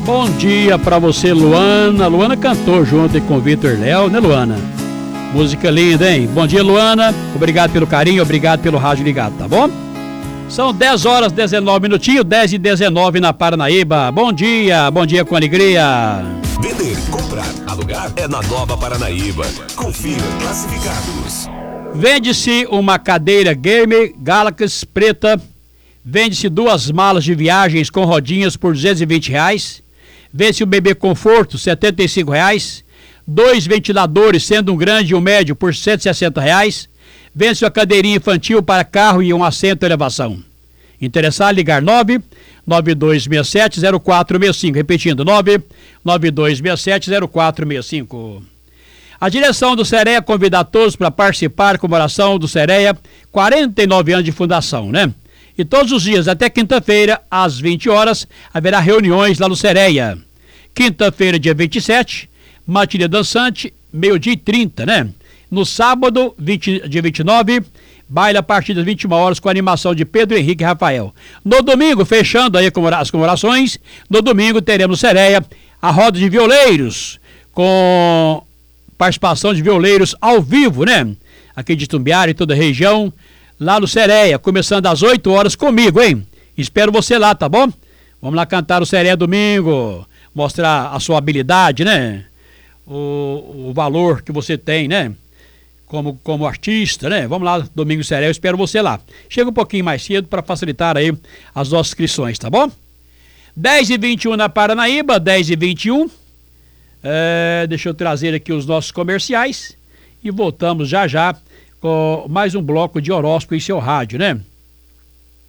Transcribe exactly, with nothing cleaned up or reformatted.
Bom dia pra você, Luana. Luana cantou junto com o Vitor Léo, né, Luana? Música linda, hein? Bom dia, Luana. Obrigado pelo carinho, obrigado pelo rádio ligado, tá bom? São dez horas, dezenove minutinhos, dez e dezenove na Paranaíba. Bom dia, bom dia com alegria. Vender, comprar, alugar é na Nova Paranaíba. Confira classificados. Vende-se uma cadeira gamer Galaxy preta. Vende-se duas malas de viagens com rodinhas por duzentos e vinte reais. Vende-se o bebê conforto, setenta e cinco reais. Dois ventiladores, sendo um grande e um médio, por cento e sessenta reais. Vende-se a cadeirinha infantil para carro e um assento elevação. Interessado, ligar nove nove dois seis sete zero quatro seis cinco. Repetindo, nove nove dois seis sete zero quatro seis cinco. A direção do Sereia convida a todos para participar da comemoração do Sereia, quarenta e nove anos de fundação, né? E todos os dias, até quinta-feira, às vinte horas, haverá reuniões lá no Sereia. Quinta-feira, dia vinte e sete, matinê dançante, meio-dia e trinta, né? No sábado, vinte, dia vinte e nove, baile a partir das vinte e uma horas com a animação de Pedro Henrique e Rafael. No domingo, fechando aí as comemorações, no domingo teremos no Sereia a roda de violeiros, com participação de violeiros ao vivo, né? Aqui de Itumbiara e toda a região, lá no Sereia, começando às oito horas comigo, hein? Espero você lá, tá bom? Vamos lá cantar o Sereia domingo, mostrar a sua habilidade, né? O, o valor que você tem, né? Como, como artista, né? Vamos lá, domingo Sereia, eu espero você lá. Chega um pouquinho mais cedo para facilitar aí as nossas inscrições, tá bom? dez e vinte e um na Paranaíba, dez e vinte e um. É, deixa eu trazer aqui os nossos comerciais e voltamos já já com mais um bloco de horóscopo em seu rádio, né?